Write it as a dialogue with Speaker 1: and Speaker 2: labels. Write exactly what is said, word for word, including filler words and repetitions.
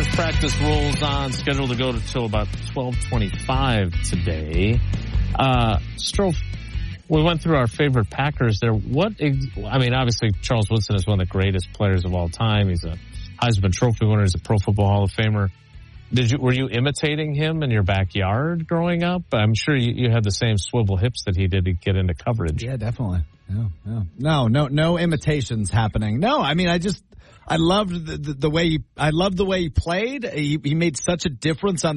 Speaker 1: Practice rolls on, scheduled to go until about twelve twenty-five today. Uh, Stroh, we went through our favorite Packers there. What, ex- I mean, obviously Charles Woodson is one of the greatest players of all time. He's a Heisman Trophy winner. He's a Pro Football Hall of Famer. Did you, were you imitating him in your backyard growing up? I'm sure you, you had the same swivel hips that he did to get into coverage.
Speaker 2: Yeah, definitely. Yeah, yeah. No, no, no imitations happening. No, I mean, I just, I loved the, the, the way he, I loved the way he played. He, he made such a difference on